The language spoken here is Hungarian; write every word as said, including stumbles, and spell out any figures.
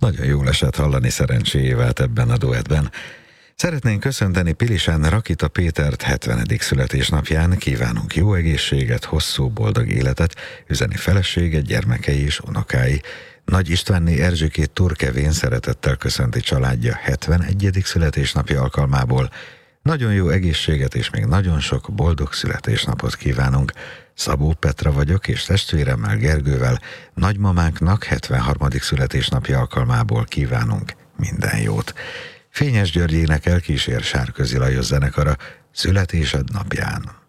Nagyon jól esett hallani szerencséjével ebben a duettben. Szeretnénk köszönteni Pilisán Rakita Pétert hetvenedik születésnapján, kívánunk jó egészséget, hosszú, boldog életet, üzeni felesége, gyermekei és unokái. Nagy Istvánné Erzsikét Turkevén szeretettel köszönti családja hetvenegyedik születésnapja alkalmából. Nagyon jó egészséget és még nagyon sok boldog születésnapot kívánunk. Szabó Petra vagyok, és testvéremmel Gergővel nagymamánknak hetvenharmadik születésnapja alkalmából kívánunk minden jót. Fényes György énekel, kísér Sárközi Lajos zenekara születésed napján.